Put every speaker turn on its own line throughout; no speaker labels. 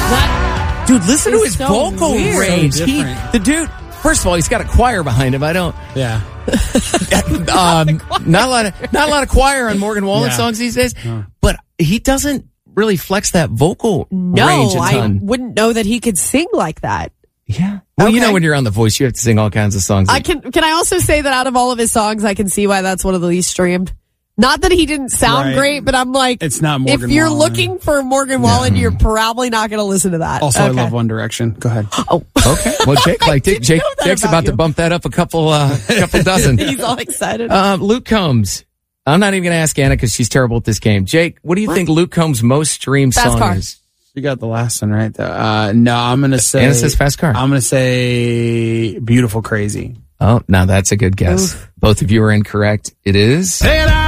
Dude, listen to his
so
vocal
weird.
range.
So different.
The dude, first of all, he's got a choir behind him. I don't.
Yeah.
Not a lot of choir on Morgan Wallen songs these days, but he doesn't really flex that vocal range a
I
ton.
wouldn't know that he could sing like that.
Yeah. Well, you know when you're on The Voice, you have to sing all kinds of songs.
Can I also say that out of all of his songs, I can see why that's one of the least streamed. Not that he didn't sound great, but I'm like,
it's not Morgan
if you're
Wallen.
looking for Morgan Wallen, you're probably not going to listen to that.
Also, I love One Direction. Go ahead.
Oh,
Okay. Well, Jake liked it. Jake's about to bump that up a couple dozen.
He's all excited.
Luke Combs. I'm not even going to ask Anna because she's terrible at this game. Jake, what do you think Luke Combs' most streamed
Fast
song
Car.
is?
You got the last one right, though. No, I'm going to say...
Anna says Fast Car.
I'm going to say Beautiful Crazy.
Oh, now that's a good guess.
Oof.
Both of you are incorrect. It is...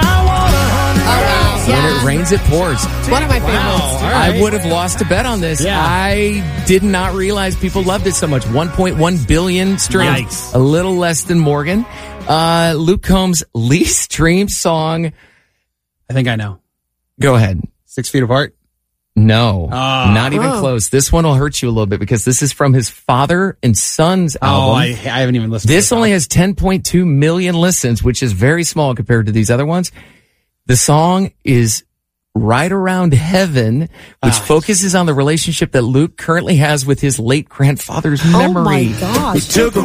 When it rains, it pours.
One of my favorites.
I would have lost a bet on this.
Yeah.
I did not realize people loved it so much. 1.1 billion streams.
Nice.
A little less than Morgan. Luke Combs' least streamed song.
I think I know.
Go ahead.
6 Feet Apart.
No, not even close. This one will hurt you a little bit because this is from his father and son's album.
Oh, I haven't even listened to
This only has 10.2 million listens, which is very small compared to these other ones. The song is Right Around Heaven, which focuses on the relationship that Luke currently has with his late grandfather's memory.
Oh my gosh.
Took a